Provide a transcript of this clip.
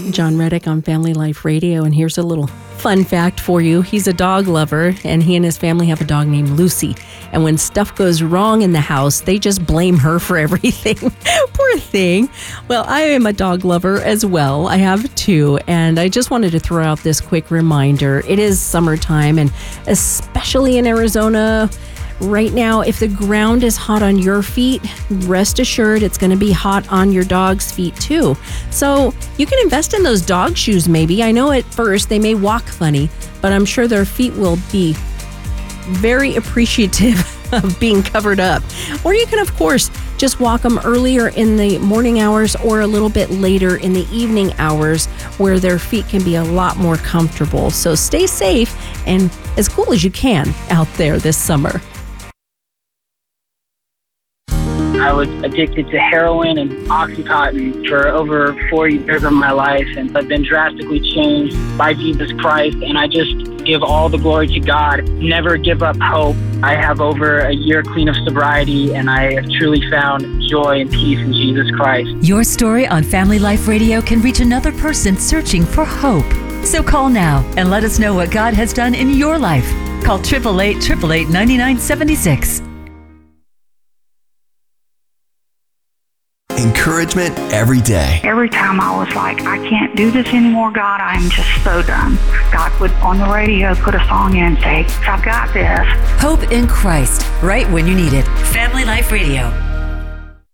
John Reddick on Family Life Radio, and here's a little fun fact for you. He's a dog lover, and he and his family have a dog named Lucy. And when stuff goes wrong in the house, they just blame her for everything. Poor thing. Well, I am a dog lover as well. I have two, and I just wanted to throw out this quick reminder. It is summertime, and especially in Arizona, right now, if the ground is hot on your feet, rest assured it's going to be hot on your dog's feet too. So you can invest in those dog shoes maybe. I know at first they may walk funny, but I'm sure their feet will be very appreciative of being covered up. Or you can, of course, just walk them earlier in the morning hours or a little bit later in the evening hours where their feet can be a lot more comfortable. So stay safe and as cool as you can out there this summer. I was addicted to heroin and Oxycontin for over 4 years of my life, and I've been drastically changed by Jesus Christ, and I just give all the glory to God. Never give up hope. I have over a year clean of sobriety, and I have truly found joy and peace in Jesus Christ. Your story on Family Life Radio can reach another person searching for hope. So call now and let us know what God has done in your life. Call 888-888-9976. Encouragement every day. Every time I was like, I can't do this anymore, God, I'm just so done. God would, on the radio, put a song in and say, I've got this. Hope in Christ, right when you need it. Family Life Radio.